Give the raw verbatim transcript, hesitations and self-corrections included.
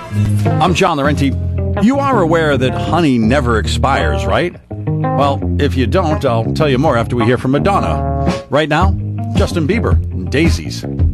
I'm John Laurenti. You are aware that honey never expires, right? Well, if you don't, I'll tell you more after we hear from Madonna. Right now, Justin Bieber, Daisies.